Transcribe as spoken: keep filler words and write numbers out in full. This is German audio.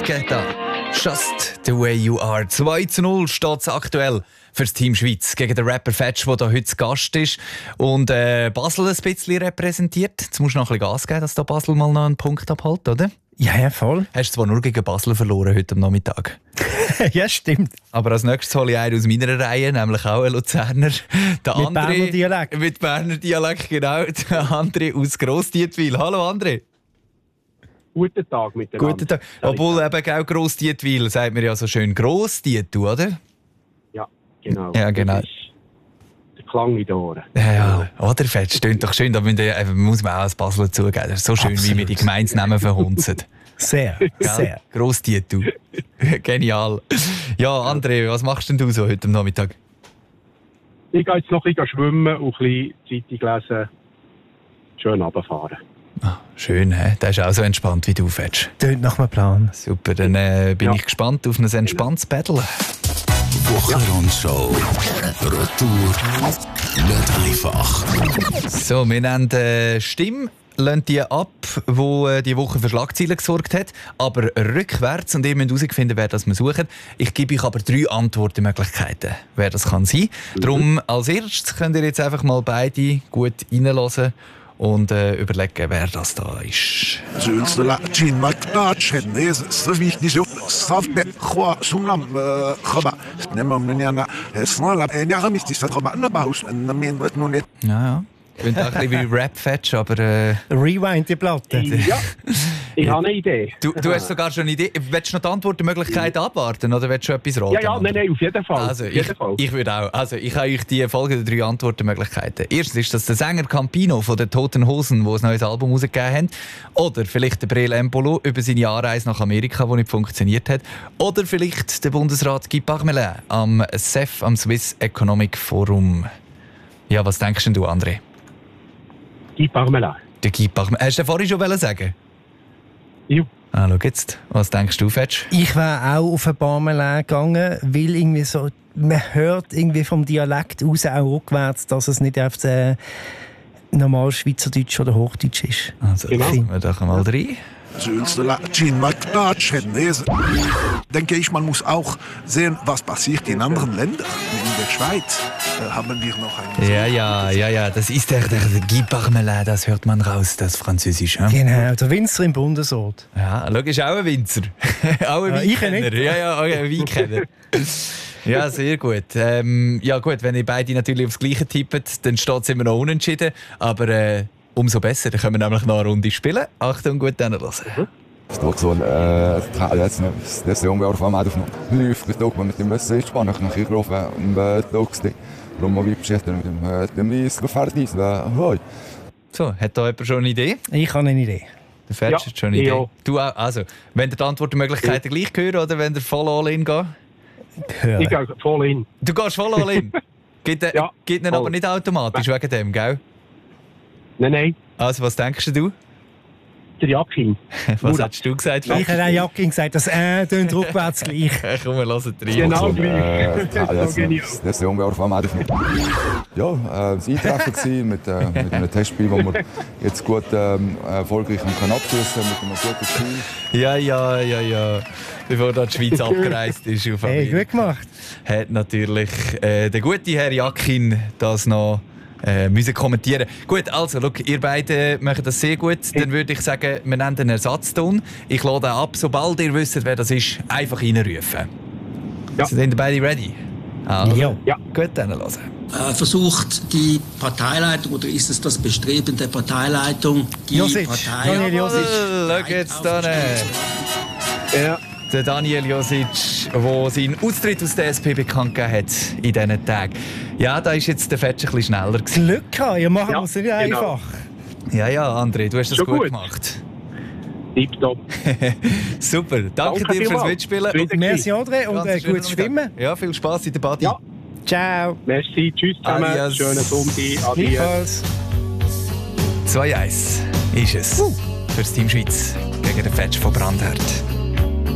Keta, Just the way you are. zwei zu null steht es aktuell für das Team Schweiz gegen den Rapper Fetch, der hier heute zu Gast ist und äh, Basel ein bisschen repräsentiert. Jetzt musst du noch ein bisschen Gas geben, dass da Basel mal noch einen Punkt abhält, oder? Ja, ja, voll. Hast du zwar nur gegen Basel verloren heute am Nachmittag. Ja, stimmt. Aber als nächstes hole ich einen aus meiner Reihe, nämlich auch einen Luzerner. Der mit André, Berner Dialekt. Mit Berner Dialekt, genau. Der André aus Grossdietwil. Hallo André. Guten Tag miteinander. Guten Tag. Obwohl eben auch Grossdietwil, sagt man ja so schön Grossdietwil, oder? Ja, genau. Ja, genau. Das ist der Klang in den Ohren. Ja, ja. Oder? Fett, stimmt doch schön. Da muss man auch als Basler zugeben. Das ist so schön, Absolut. wie wir die Gemeinsnamen verhunzen. Sehr, sehr. Grossdietwil. Genial. Ja, André, was machst denn du so heute am Nachmittag? Ich gehe jetzt noch ein bisschen schwimmen und ein bisschen Zeitung lesen. Schön runterfahren. Ah, schön, he? Der ist auch so entspannt wie du, Fetsch. Tönt nach einem Plan. Super, dann äh, bin Ja. ich gespannt auf ein entspanntes Battle. Wochenrundschau. Retour. Nicht einfach. So, wir nennen die Stimme, lassen die ab, die die Woche für Schlagzeilen gesorgt hat, aber rückwärts, und ihr müsst herausfinden, wer das wir suchen. Ich gebe euch aber drei Antwortmöglichkeiten, wer das kann sein. Mhm. Darum als erstes könnt ihr jetzt einfach mal beide gut reinhören und äh, überlegen, wer das da ist. Ja, ja. Klingt auch ein bisschen wie Rap-Fetch, aber... Äh, Rewind die Platte. Ja, ich habe eine Idee. du, du hast sogar schon eine Idee. Willst du noch die Antwortmöglichkeiten abwarten oder willst du etwas raten? Ja, ja, nein, nein, auf jeden Fall. Also, auf ich, jeden Fall. ich würde auch. Also, ich habe euch die folgenden drei Antwortmöglichkeiten. Erstens ist das der Sänger Campino von den Toten Hosen, der ein neues Album rausgegeben hat. Oder vielleicht der Brel Embolo über seine Anreise nach Amerika, die nicht funktioniert hat. Oder vielleicht der Bundesrat Guy Parmelin am S E F, am Swiss Economic Forum. Ja, was denkst denn du, André? Guy Parmelin. Der Guy Parmelin. Hast du den vorhin schon sagen? Ja. Ah, schau jetzt. Was denkst du, Fetsch? Ich wäre auch auf ein Parmelin gegangen, weil irgendwie so, man hört irgendwie vom Dialekt aus auch rückwärts, dass es nicht auf der normal Schweizerdeutsch oder Hochdeutsch ist. Also, Genau. lassen wir doch mal rein. Denke ich, man muss auch sehen, was passiert in anderen Ländern. In der Schweiz äh, haben wir noch ein... Ja, ja, ja, ja, das ist der, der, der Guy Parmelin, das hört man raus, das Französisch. Ja, Genau, der Winzer im Bundesrat. ja schau, ist auch ein Winzer. Auch ein Ja, ich Weinkenner. nicht. Ja, ja, auch ein Weinkenner. Ja, sehr gut. Ähm, ja gut, wenn ihr beide natürlich aufs Gleiche tippt, dann steht es immer noch unentschieden. Aber äh, umso besser, dann können wir nämlich noch eine Runde spielen. Achtung, gut hinhören. Så dessa unga år var med för lyft det upp med dem så spann jag nog grof med doxte Romo vi beschäftigt mit dem dem ist fertig war hoi. So, hat da jemand schon eine Idee? Ich habe eine Idee. Der Fetsch Ja, hat schon eine Idee. ja. Du auch? Also, wenn ihr die Antwortmöglichkeiten gleich hören oder wenn ihr voll all in geht? Hören. Ich gehe voll in. Du gehst voll all in? Geht, äh, Ja, geht ihn voll. aber nicht automatisch wegen dem, gell? Nein, nein, Also, was denkst du? der Jakin. Was Murat. hast du gesagt? Ich habe auch Jacking gesagt, das äh, tönt rückwärts gleich. Komm, wir hören rein. Genau gleich. So genial. Dessa unga år var med Ja, es war Eintreffen mit äh, mit einem Testspiel, wo wir jetzt gut ähm, erfolgreich können abschließen mit einem guten Spiel. Ja, ja, ja, ja. Bevor da die Schweiz abgereist ist auf Hey, Amerika, gut gemacht. hat natürlich äh, der gute Herr Jakin das noch äh, müssen kommentieren. Gut, also, look, ihr beide macht das sehr gut. Dann würde ich sagen, wir nennen den Ersatzton. Ich lade ihn ab. Sobald ihr wisst, wer das ist, einfach reinrufen. Ja. Sind ihr beide ready? Also, Ja. Ja. Gut, dann hören. Äh, versucht die Parteileitung oder ist es das Bestreben der Parteileitung, die Josic, Partei Daniel Josic. Schau jetzt da. Ja. Der Daniel Josic, der seinen Austritt aus der S P bekannt gegeben hat in diesen Tagen. Ja, da ist jetzt der Fetsch ein bisschen schneller gewesen. Glück gehabt, ihr macht Ja, es nicht genau. einfach. Ja, ja, André, du hast das Schon gut, gut. gemacht. Tipptopp. Super, danke, Danke dir fürs vielmals. Mitspielen. Wieder Merci André und Ganz äh, schönen gutes Nachmittag. Schwimmen. Ja, viel Spass in der Body. Ja. Ciao. Merci, tschüss zusammen. Adios. Schönen Sonntag. Adios. Gleichfalls. zwei eins ist es für das Team Schweiz gegen den Fetsch von Brandherd.